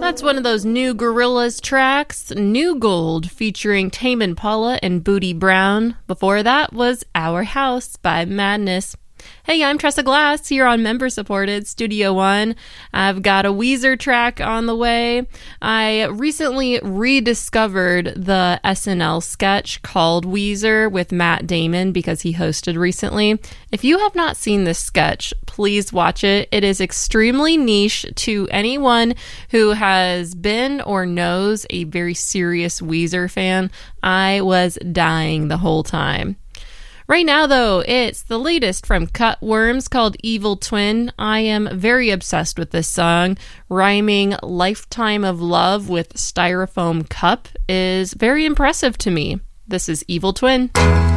That's one of those new Gorillaz tracks, New Gold, featuring Tame Impala and Booty Brown. Before that was Our House by Madness. Hey, I'm Tressa Glass here on member-supported Studio One. I've got a Weezer track on the way. I recently rediscovered the SNL sketch called Weezer with Matt Damon because he hosted recently. If you have not seen this sketch, please watch it. It is extremely niche to anyone who has been or knows a very serious Weezer fan. I was dying the whole time. Right now, though, it's the latest from Cutworms called Evil Twin. I am very obsessed with this song. Rhyming Lifetime of Love with Styrofoam Cup is very impressive to me. This is Evil Twin.